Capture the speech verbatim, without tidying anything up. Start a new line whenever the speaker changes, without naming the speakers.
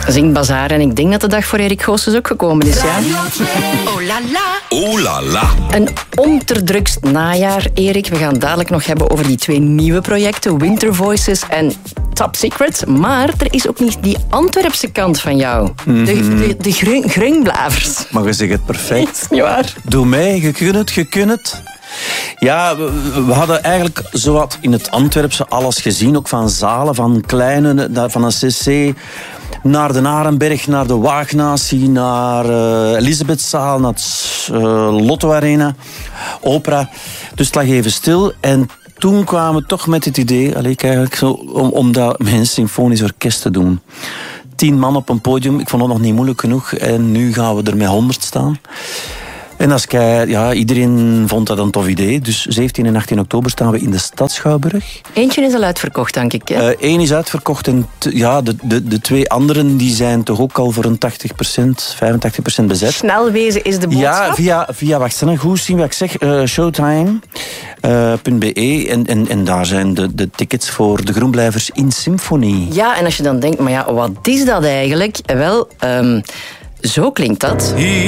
Zingt Bazaar en ik denk dat de dag voor Erik Goossens ook gekomen is, ja?
Oh la la.
Oh la la.
Een onverdrukst najaar, Erik. We gaan het dadelijk nog hebben over die twee nieuwe projecten, Winter Voices en Top Secret. Maar er is ook niet die Antwerpse kant van jou.
Mm-hmm.
De, de, de grun, grunblavers.
Maar je zegt het perfect.
Is niet waar?
Doe mij, je kunt het, je kunt het. Ja, we, we hadden eigenlijk zowat in het Antwerpse alles gezien. Ook van zalen, van kleine, van een cc... naar de Arenberg, naar de Waagnatie, naar uh, Elisabethzaal, naar het uh, Lotto Arena, opera. Dus het lag even stil. En toen kwamen we toch met het idee, allee, eigenlijk zo, om, om dat met een symfonisch orkest te doen. Tien man op een podium, ik vond het nog niet moeilijk genoeg. En nu gaan we er met honderd staan. En als ik, ja, iedereen vond dat een tof idee. Dus zeventien en achttien oktober staan we in de Stad Schouwburg.
Eentje is al uitverkocht, denk ik. Hè?
Eén uh, is uitverkocht en t- ja, de, de, de twee anderen die zijn toch ook al voor een tachtig procent, vijfentachtig procent bezet.
Snel wezen is de boodschap.
Ja, via, via wacht, dan goed zien wat ik zeg. Uh, showtime punt be uh, en, en, en daar zijn de, de tickets voor de Groenblijvers in Symfonie.
Ja, en als je dan denkt, maar ja, wat is dat eigenlijk? Wel, um, zo klinkt dat.